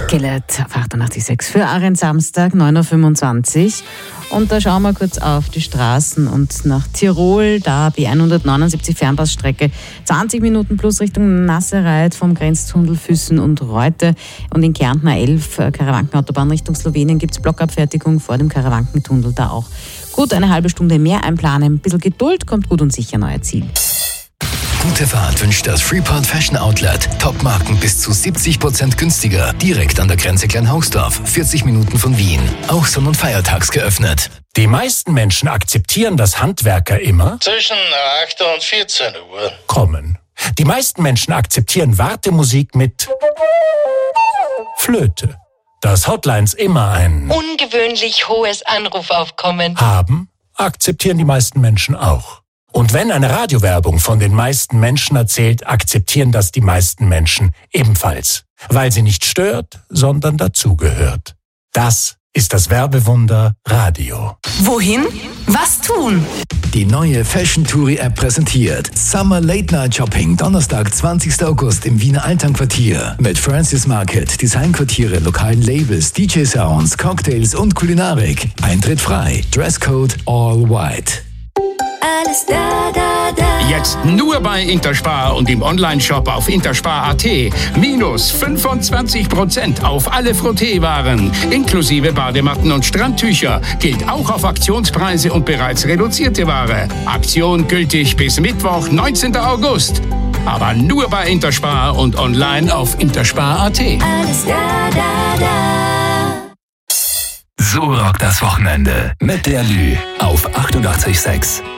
Skillet auf 88.6 für Arendt Samstag, 9.25 Uhr. Und da schauen wir kurz auf die Straßen und nach Tirol, da B179 Fernpassstrecke, 20 Minuten plus Richtung Nassereit vom Grenztunnel Füssen und Reute. Und in Kärnten A11 Karawankenautobahn Richtung Slowenien gibt es Blockabfertigung vor dem Karawankentunnel. Da auch gut eine halbe Stunde mehr einplanen. Ein bisschen Geduld, kommt gut und sicher neuer Ziel. Gute Fahrt wünscht das Freeport Fashion Outlet. Topmarken bis zu 70% günstiger. Direkt an der Grenze Kleinhausdorf, 40 Minuten von Wien. Auch sonn- und feiertags geöffnet. Die meisten Menschen akzeptieren, dass Handwerker immer zwischen 8 und 14 Uhr kommen. Die meisten Menschen akzeptieren Wartemusik mit Flöte. Dass Hotlines immer ein ungewöhnlich hohes Anrufaufkommen haben, akzeptieren die meisten Menschen auch. Und wenn eine Radiowerbung von den meisten Menschen erzählt, akzeptieren das die meisten Menschen ebenfalls. Weil sie nicht stört, sondern dazugehört. Das ist das Werbewunder Radio. Wohin? Was tun? Die neue Fashion Touri App präsentiert Summer Late Night Shopping, Donnerstag, 20. August im Wiener Alternquartier. Mit Francis Market, Designquartiere, lokalen Labels, DJ-Sounds, Cocktails und Kulinarik. Eintritt frei. Dresscode all white. Alles da, da, da. Jetzt nur bei Interspar und im Onlineshop auf interspar.at. Minus 25% auf alle Frotteewaren, inklusive Badematten und Strandtücher. Gilt auch auf Aktionspreise und bereits reduzierte Ware. Aktion gültig bis Mittwoch, 19. August. Aber nur bei Interspar und online auf interspar.at. Alles da, da, da. So rockt das Wochenende mit der Lü auf 88.6.